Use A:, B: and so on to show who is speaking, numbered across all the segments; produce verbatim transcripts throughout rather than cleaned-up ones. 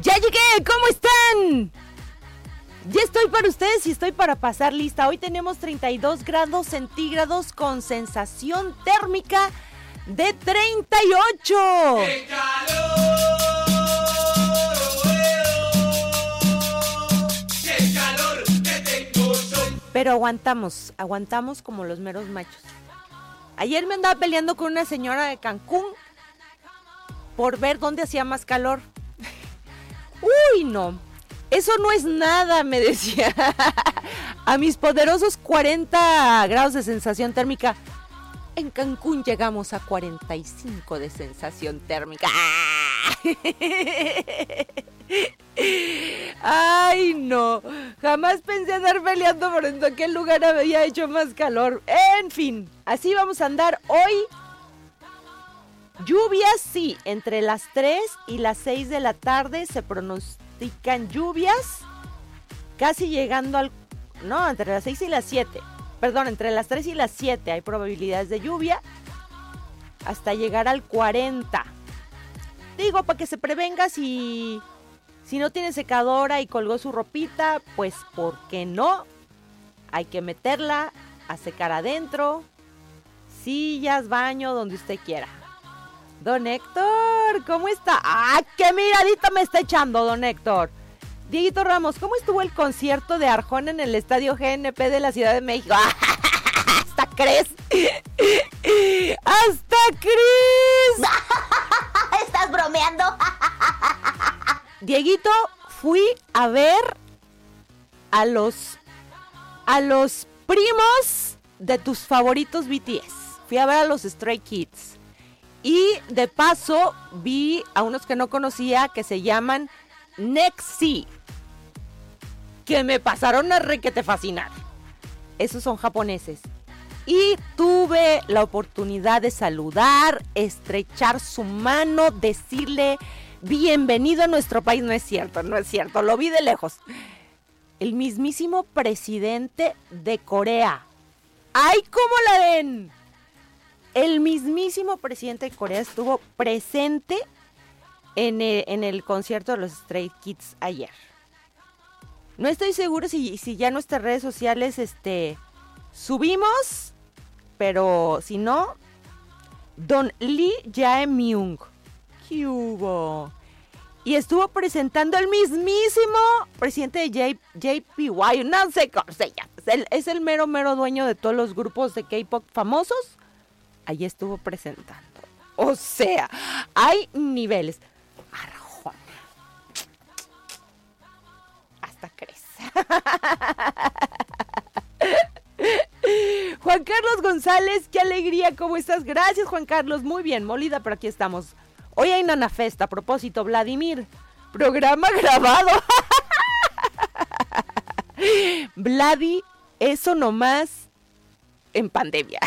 A: ¡Ya llegué! ¿Cómo están? Ya estoy para ustedes y estoy para pasar lista. Hoy tenemos treinta y dos grados centígrados con sensación térmica de treinta y ocho.
B: ¡Qué calor! ¡Qué calor que tengo yo!
A: Pero aguantamos, aguantamos como los meros machos. Ayer me andaba peleando con una señora de Cancún por ver dónde hacía más calor. Uy, no, eso no es nada, me decía. A mis poderosos cuarenta grados de sensación térmica. En Cancún llegamos a cuarenta y cinco de sensación térmica. Ay, no. Jamás pensé andar peleando por en qué lugar había hecho más calor. En fin, así vamos a andar hoy. Lluvias, sí, entre las tres y las seis de la tarde se pronostican lluvias, casi llegando al... No, entre las seis y las siete. Perdón, entre las tres y las siete hay probabilidades de lluvia, hasta llegar al cuarenta. Digo, para que se prevenga si, si no tiene secadora y colgó su ropita, pues, ¿por qué no? Hay que meterla a secar adentro, sillas, baño, donde usted quiera. Don Héctor, ¿cómo está? ¡Ah, qué miradita me está echando, don Héctor! Dieguito Ramos, ¿cómo estuvo el concierto de Arjona en el Estadio G N P de la Ciudad de México? ¡Hasta crees! ¡Hasta Cris!
C: ¿Estás bromeando?
A: Dieguito, fui a ver a los, a los primos de tus favoritos B T S. Fui a ver a los Stray Kids. Y de paso vi a unos que no conocía que se llaman Nexi, que me pasaron a requete fascinar. Esos son japoneses. Y tuve la oportunidad de saludar, estrechar su mano, decirle bienvenido a nuestro país. No es cierto, no es cierto, lo vi de lejos. El mismísimo presidente de Corea. ¡Ay, cómo la ven! El mismísimo presidente de Corea estuvo presente en el, en el concierto de los Stray Kids ayer. No estoy seguro si, si ya nuestras redes sociales este, subimos, pero si no, don Lee Jae-myung, ¿qué hubo? Y estuvo presentando el mismísimo presidente de J P Y, no sé cómo se llama, es el, es el mero mero dueño de todos los grupos de K-pop famosos. Ahí estuvo presentando. O sea, hay niveles. Arjona. Hasta crees. Juan Carlos González, qué alegría, ¿cómo estás? Gracias, Juan Carlos, muy bien, molida, pero aquí estamos. Hoy hay Nana Festa, a propósito, Vladimir, programa grabado. Vladi, eso nomás en pandemia.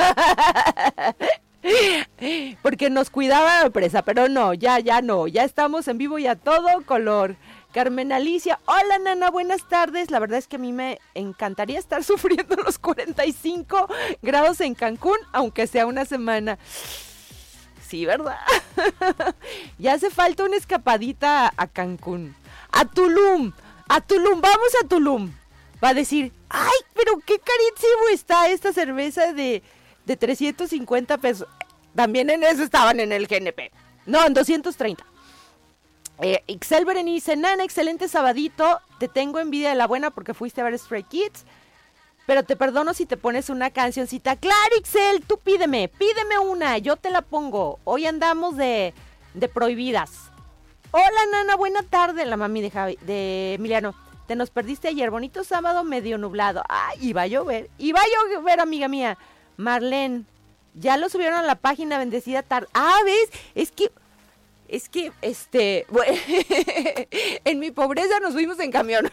A: Porque nos cuidaba la presa, pero no, ya, ya no, ya estamos en vivo y a todo color. Carmen Alicia, hola Nana, buenas tardes. La verdad es que a mí me encantaría estar sufriendo los cuarenta y cinco grados en Cancún, aunque sea una semana. Sí, ¿verdad? Ya hace falta una escapadita a Cancún. A Tulum, a Tulum, vamos a Tulum. Va a decir, ay, pero qué carísimo está esta cerveza de, de trescientos cincuenta pesos. También en eso estaban en el G N P. No, en doscientos treinta. Eh, Ixel Berenice, Nana, excelente sabadito. Te tengo envidia de la buena porque fuiste a ver Stray Kids. Pero te perdono si te pones una cancioncita. Claro, Ixel, tú pídeme, pídeme una, yo te la pongo. Hoy andamos de, de prohibidas. Hola, Nana, buena tarde. La mami de, Javi, de Emiliano. Te nos perdiste ayer, bonito sábado medio nublado. Ay, iba a llover, iba a llover, amiga mía. Marlene, ya lo subieron a la página, bendecida tarde. Ah, ¿ves? Es que, es que, este, bueno, en mi pobreza nos fuimos en camión.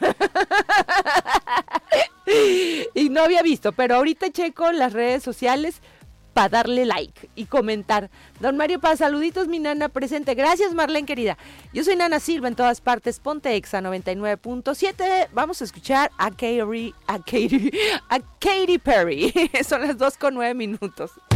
A: Y no había visto, pero ahorita checo las redes sociales para darle like y comentar. Don Mario Paz, saluditos, mi Nana presente. Gracias, Marlene, querida. Yo soy Nana Silva en todas partes. Ponte Exa noventa y nueve punto siete. Vamos a escuchar a Katy, a Katy, a Katy Perry. Son las dos con nueve minutos.